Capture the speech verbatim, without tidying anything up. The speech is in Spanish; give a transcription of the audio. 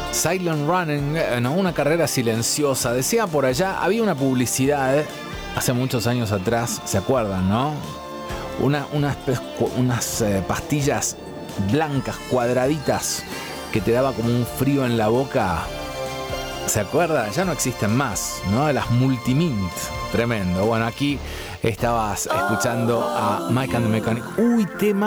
Silent Running, no, una carrera silenciosa. Decía por allá, había una publicidad hace muchos años atrás, ¿se acuerdan, no? Una, unas unas eh, pastillas blancas, cuadraditas, que te daba como un frío en la boca. ¿Se acuerdan? Ya no existen más, ¿no? Las Multimint. Tremendo. Bueno, aquí estabas escuchando a Mike and the Mechanics. Uy, tema.